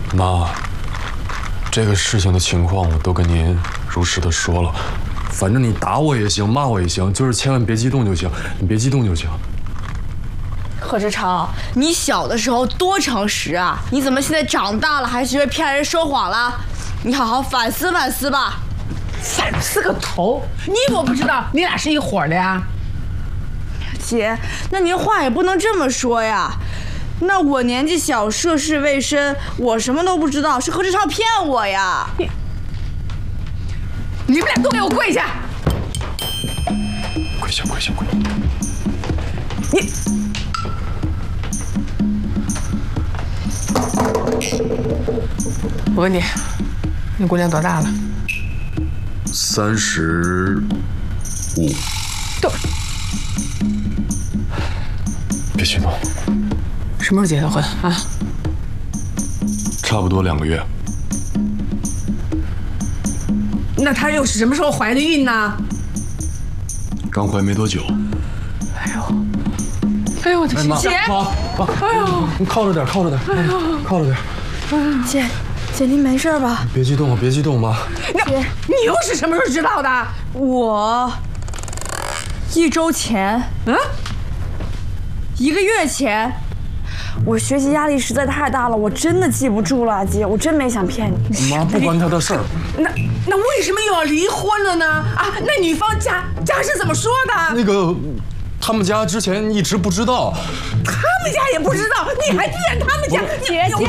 妈，这个事情的情况我都跟您如实的说了，反正你打我也行，骂我也行，就是千万别激动就行，你别激动就行。 贺志成，你小的时候多诚实啊！你怎么现在长大了还学会骗人说谎了？你好好反思反思吧。 反思个头！你我不知道，你俩是一伙的呀？ 姐，那您话也不能这么说呀。那我年纪小，涉世未深，我什么都不知道，是何志超骗我呀！ 你们俩都给我跪下！ 跪下，跪下，跪下！ 你，我问你，你姑娘多大了 35。 都别激动。 什么时候结的婚啊？ 差不多2个月。 那她又是什么时候怀的孕呢？ 刚怀没多久。 哎呦我的天！姐， 妈， 哎呦， 你靠着点，靠着点，靠着点。 姐，您没事吧？ 别激动，别激动，妈。 姐， 你又是什么时候知道的？ 我1周前，1个月前。我学习压力实在太大了，我真的记不住了，姐，我真没想骗你。 妈，不关他的事儿。 那为什么又要离婚了呢？啊，那女方家是怎么说的？ 那个，他们家之前一直不知道。 他们家也不知道，你还骗他们家？ 姐。